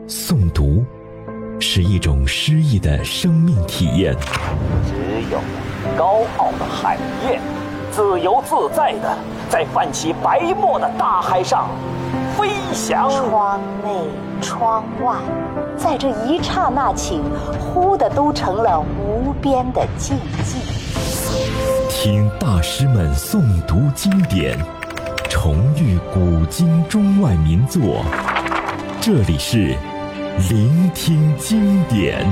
诵读是一种诗意的生命体验。 只有高傲的海燕，自由自在地在泛起白沫的大海上飞翔。 窗内窗外，在这一刹那间，忽的都成了无边的静寂。 听大师们诵读经典，重遇古今中外名作。这里是聆听经典。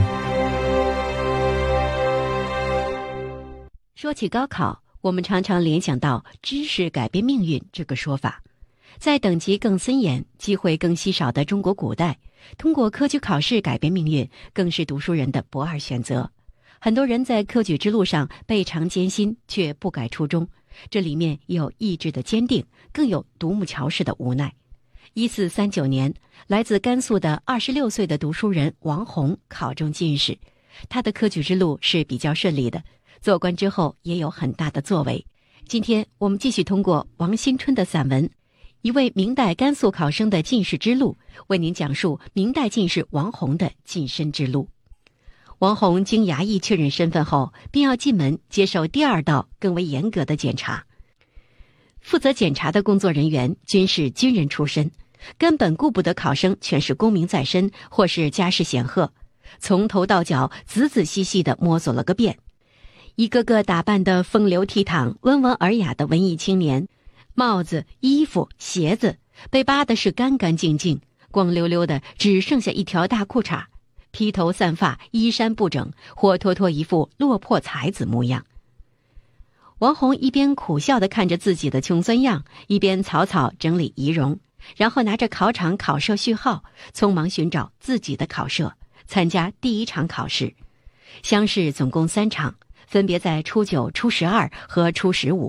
说起高考，我们常常联想到知识改变命运这个说法。在等级更森严、机会更稀少的中国古代，通过科举考试改变命运，更是读书人的不二选择。很多人在科举之路上倍尝艰辛，却不改初衷，这里面有意志的坚定，更有独木桥式的无奈。1439年，来自甘肃的26岁的读书人王洪考中进士，他的科举之路是比较顺利的，做官之后也有很大的作为。今天我们继续通过王新春的散文，一位明代甘肃考生的进士之路，为您讲述明代进士王洪的晋升之路。王洪经衙役确认身份后，便要进门接受第二道更为严格的检查。负责检查的工作人员均是军人出身，根本顾不得考生全是功名在身或是家世显赫，从头到脚仔仔细细地摸索了个遍。一个个打扮得风流倜傥、温文尔雅的文艺青年，帽子、衣服、鞋子被扒的是干干净净，光溜溜的只剩下一条大裤衩，披头散发，衣衫不整，活脱脱一副落魄才子模样。王洪一边苦笑地看着自己的穷酸样，一边草草整理仪容，然后拿着考场考社序号，匆忙寻找自己的考社，参加第一场考试。乡试总共3场，分别在初9、初12和初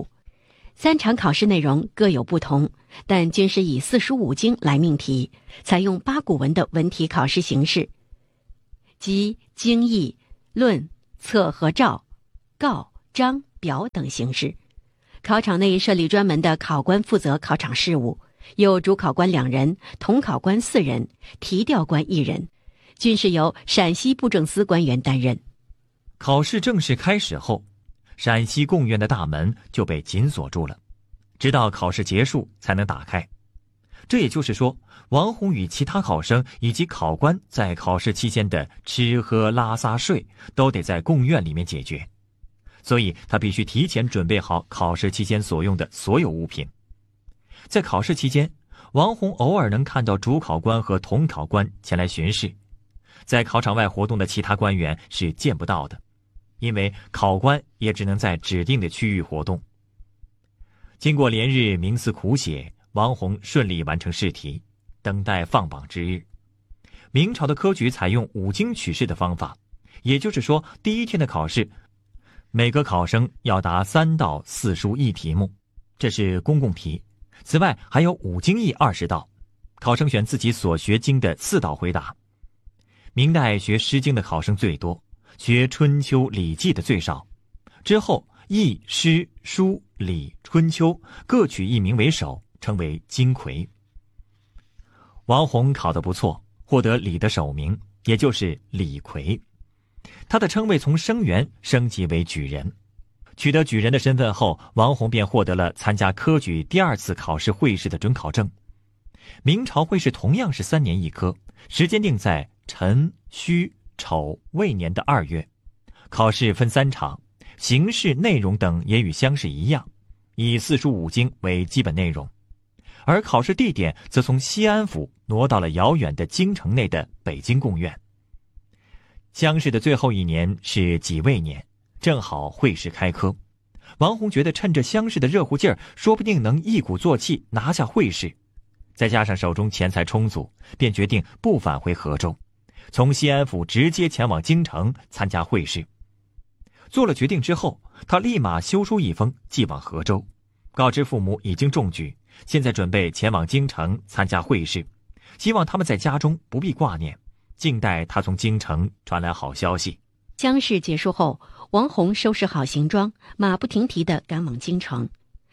15。3场考试内容各有不同，但均是以45经来命题，采用八股文的文体考试形式，即经义、论、策和诏、告、章、表等形式。考场内设立专门的考官负责考场事务，有主考官2人，统考官4人，提调官1人，均是由陕西布政司官员担任。 考试正式开始后，陕西贡院的大门就被紧锁住了，直到考试结束才能打开。这也就是说，王洪与其他考生以及考官在考试期间的吃喝拉撒睡都得在贡院里面解决，所以他必须提前准备好考试期间所用的所有物品。在考试期间，王洪偶尔能看到主考官和统考官前来巡视，在考场外活动的其他官员是见不到的，因为考官也只能在指定的区域活动。经过连日冥思苦写，王洪顺利完成试题，等待放榜之日。明朝的科举采用5经取士的方法，也就是说，第一天的考试，每个考生要答3道4书1题目，这是公共题。此外还有5经义20道，考生选自己所学经的4道回答。明代学诗经的考生最多，学春秋礼记的最少，之后易、诗、书、礼、春秋各取一名为首，称为金魁。王洪考得不错，获得礼的首名，也就是礼魁。他的称谓从生员升级为举人。取得举人的身份后，王洪便获得了参加科举第2次考试会试的准考证。明朝会试同样是3年1科，时间定在辰、戌、丑、未年的2月。考试分3场，形式、内容等也与乡试一样，以4书5经为基本内容。而考试地点则从西安府挪到了遥远的京城内的北京贡院。乡试的最后1年是己未年，正好会试开科。王洪觉得趁着乡试的热乎劲儿，说不定能一鼓作气拿下会试。再加上手中钱财充足，便决定不返回河州，从西安府直接前往京城参加会试。做了决定之后，他立马修书一封寄往河州，告知父母已经中举，现在准备前往京城参加会试，希望他们在家中不必挂念，静待他从京城传来好消息。 乡试结束后，王洪收拾好行装，马不停蹄地赶往京城。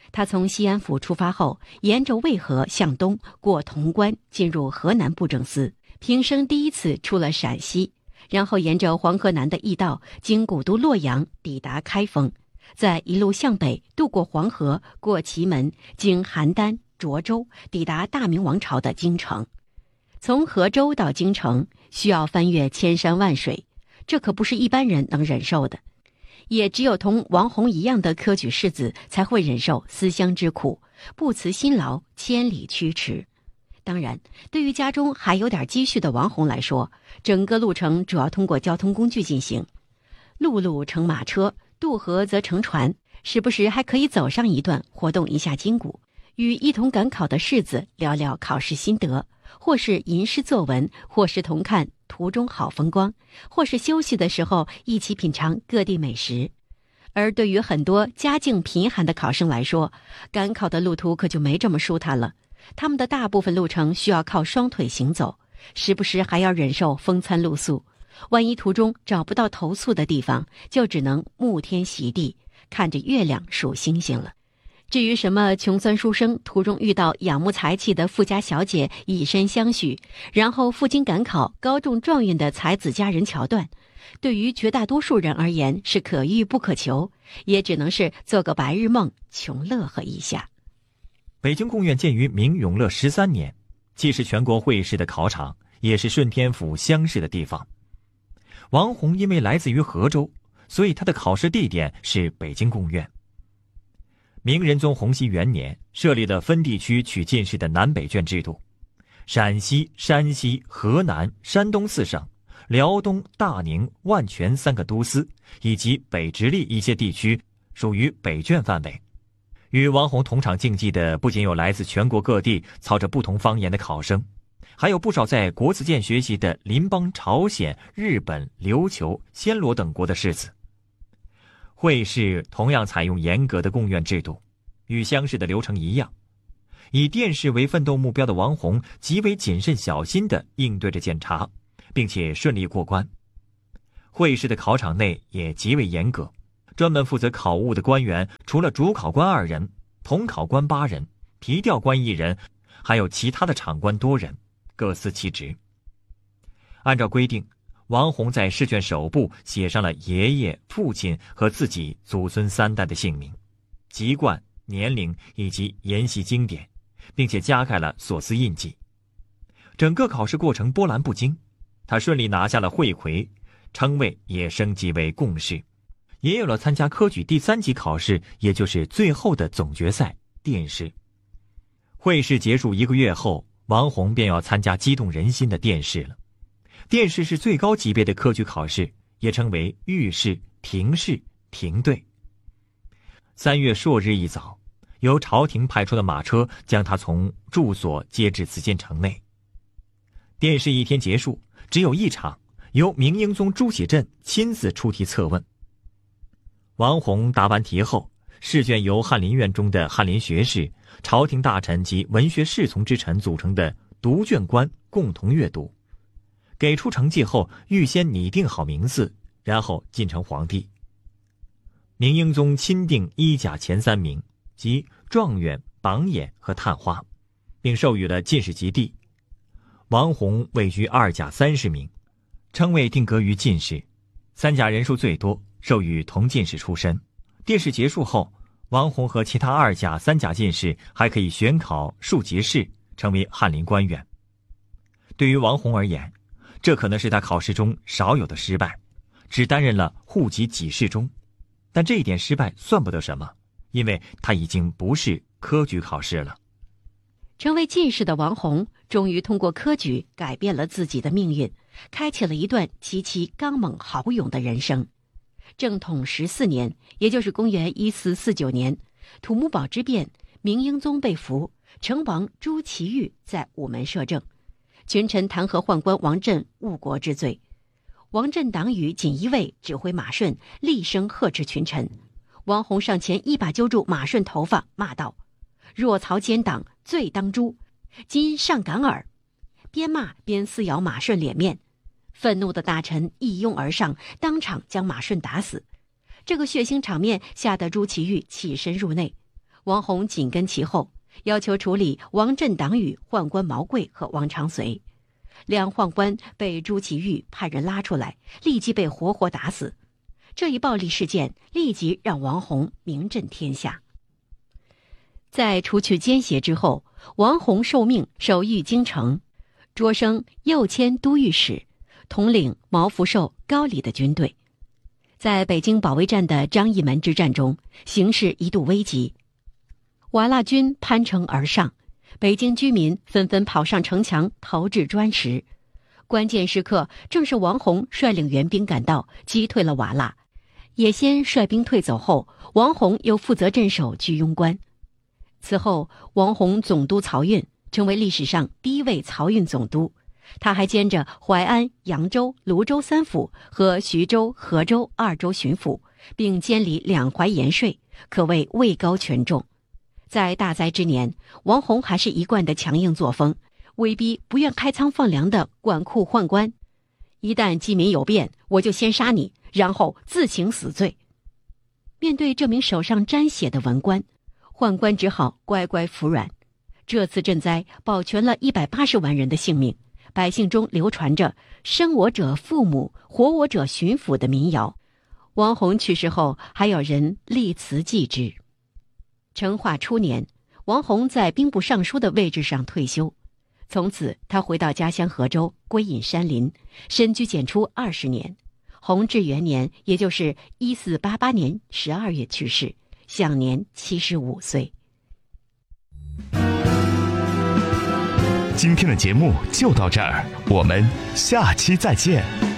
他从西安府出发后，沿着渭河向东，过潼关，进入河南布政司，平生第一次出了陕西，然后沿着黄河南的驿道，经古都洛阳，抵达开封，再一路向北，渡过黄河，过祁门，经邯郸、涿州，抵达大明王朝的京城。从河州到京城，需要翻越千山万水，这可不是一般人能忍受的。也只有同王弘一样的科举士子才会忍受思乡之苦，不辞辛劳，千里驱驰。当然，对于家中还有点积蓄的王弘来说，整个路程主要通过交通工具进行，陆路乘马车，渡河则乘船，时不时还可以走上一段，活动一下筋骨，与一同赶考的士子聊聊考试心得，或是吟诗作文，或是同看途中好风光，或是休息的时候一起品尝各地美食。而对于很多家境贫寒的考生来说，赶考的路途可就没这么舒坦了。他们的大部分路程需要靠双腿行走，时不时还要忍受风餐露宿，万一途中找不到投宿的地方，就只能沐天席地，看着月亮数星星了。至于什么穷酸书生途中遇到仰慕才气的富家小姐以身相许，然后赴京赶考高中状元的才子佳人桥段，对于绝大多数人而言是可遇不可求，也只能是做个白日梦，穷乐呵一下。 北京贡院建于明永乐13年，既是全国会试的考场，也是顺天府乡试的地方。王弘因为来自于河州，所以他的考试地点是北京贡院。明仁宗洪熙元年设立了分地区取进士的南北卷制度，陕西、山西、河南、山东4省，辽东、大宁、万全3个都司，以及北直隶一些地区属于北卷范围。与王弘同场竞技的不仅有来自全国各地操着不同方言的考生，还有不少在国子监学习的邻邦朝鲜、日本、琉球、暹罗等国的士子。会试同样采用严格的贡院制度，与乡试的流程一样。以殿试为奋斗目标的王弘极为谨慎小心地应对着检查，并且顺利过关。会试的考场内也极为严格，专门负责考务的官员除了主考官2人，同考官8人，皮调官1人，还有其他的场官多人，各司其职。按照规定，王弘在试卷首部写上了爷爷、父亲和自己祖孙3代的姓名、籍贯、年龄以及研习经典，并且加盖了所司印记。整个考试过程波澜不惊，他顺利拿下了会魁，称谓也升级为贡士，也有了参加科举第3级考试，也就是最后的总决赛殿试。会试结束1个月后，王弘便要参加激动人心的殿试了。殿试是最高级别的科举考试，也称为御试、廷试、廷对。3月朔日一早，由朝廷派出的马车将他从住所接至紫禁城内。殿试一天结束，只有一场，由明英宗朱祁镇亲自出题测问。王弘答完题后，试卷由翰林院中的翰林学士、朝廷大臣及文学侍从之臣组成的读卷官共同阅读。给出成绩后，预先拟定好名次，然后进呈皇帝。明英宗钦定1甲前3名，即状元、榜眼和探花，并授予了进士及第。王弘位居2甲30名，称谓定格于进士。3甲人数最多，授予同进士出身。殿试结束后，王弘和其他2甲、3甲进士还可以选考庶吉士，成为翰林官员。对于王弘而言，这可能是他考试中少有的失败，只担任了户籍给事中。但这一点失败算不得什么，因为他已经不是科举考试了。 成为进士的王弘终于通过科举改变了自己的命运，开启了一段极其刚猛豪勇的人生。正统14年，也就是公元1449年，土木堡之变，明英宗被俘，成王朱祁钰在午门摄政，群臣弹劾宦官王振误国之罪。王振党羽锦衣卫指挥马顺厉声呵斥群臣，王弘上前一把揪住马顺头发，骂道：“若曹奸党，罪当诛，今上岗耳！”边骂边撕咬马顺脸面。愤怒的大臣一拥而上，当场将马顺打死。这个血腥场面吓得朱祁钰起身入内。 王弘紧跟其后，要求处理王振党羽宦官毛贵和王长随。两宦官被朱祁钰派人拉出来，立即被活活打死。这一暴力事件立即让王弘名震天下。在除去奸邪之后，王弘受命守御京城，擢升右迁都御史，统领毛福寿、高丽的军队。在北京保卫战的张义门之战中，形势一度危急，瓦剌军攀城而上，北京居民纷纷跑上城墙投掷砖石。关键时刻，正是王弘率领援兵赶到，击退了瓦剌。也先率兵退走后，王弘又负责镇守居庸关。此后，王弘总督漕运，成为历史上第一位漕运总督。他还兼着淮安、扬州、泸州3府和徐州、河州2州巡抚，并监理两淮盐税，可谓位高权重。在大灾之年，王弘还是一贯的强硬作风，威逼不愿开仓放粮的管库宦官，一旦饥民有变，我就先杀你，然后自请死罪。面对这名手上沾血的文官，宦官只好乖乖服软。这次赈灾保全了180万人的性命，百姓中流传着生我者父母，活我者巡抚的民谣。王弘去世后，还有人立祠祭之。成化初年，王弘在兵部尚书的位置上退休，从此他回到家乡河州，归隐山林，深居简出20年。弘治元年，也就是1488年12月去世，享年75岁。 今天的节目就到这儿，我们下期再见。